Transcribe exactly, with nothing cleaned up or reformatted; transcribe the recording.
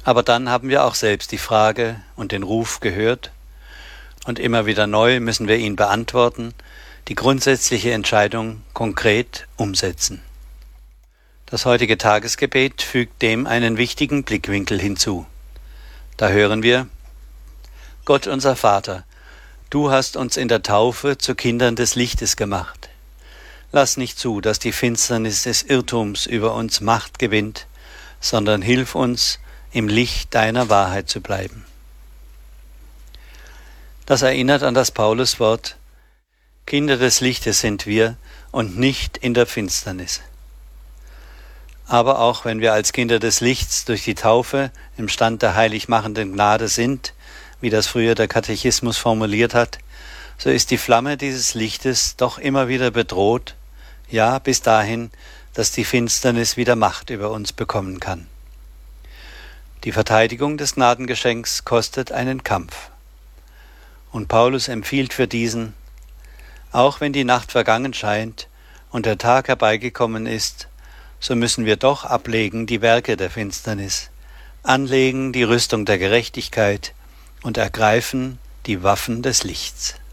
Aber dann haben wir auch selbst die Frage und den Ruf gehört und immer wieder neu müssen wir ihn beantworten, die grundsätzliche Entscheidung konkret umsetzen. Das heutige Tagesgebet fügt dem einen wichtigen Blickwinkel hinzu. Da hören wir: Gott unser Vater, du hast uns in der Taufe zu Kindern des Lichtes gemacht. Lass nicht zu, dass die Finsternis des Irrtums über uns Macht gewinnt, sondern hilf uns, im Licht deiner Wahrheit zu bleiben. Das erinnert an das Pauluswort: Kinder des Lichtes sind wir und nicht in der Finsternis. Aber auch wenn wir als Kinder des Lichts durch die Taufe im Stand der heilig machenden Gnade sind, wie das früher der Katechismus formuliert hat, so ist die Flamme dieses Lichtes doch immer wieder bedroht, ja bis dahin, dass die Finsternis wieder Macht über uns bekommen kann. Die Verteidigung des Gnadengeschenks kostet einen Kampf. Und Paulus empfiehlt für diesen: Auch wenn die Nacht vergangen scheint und der Tag herbeigekommen ist, so müssen wir doch ablegen die Werke der Finsternis, anlegen die Rüstung der Gerechtigkeit und ergreifen die Waffen des Lichts.